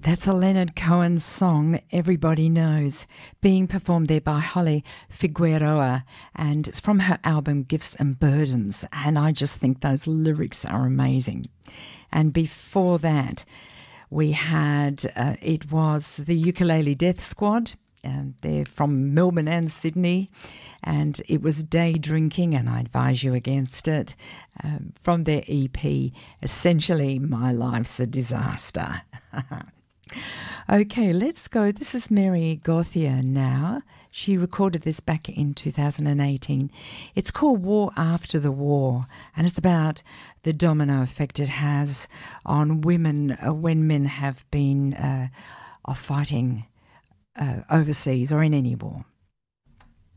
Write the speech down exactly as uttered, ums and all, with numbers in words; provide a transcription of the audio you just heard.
That's a Leonard Cohen song, Everybody Knows, being performed there by Holly Figueroa, and it's from her album Gifts and Burdens, and I just think those lyrics are amazing. And before that, we had, uh, it was the Ukulele Death Squad. Um, they're from Melbourne and Sydney, and it was Day Drinking, and I advise you against it, um, from their E P, Essentially My Life's a Disaster. Okay, let's go. This is Mary Gauthier now. She recorded this back in two thousand eighteen. It's called War After the War, and it's about the domino effect it has on women uh, when men have been uh, are fighting uh, overseas or in any war.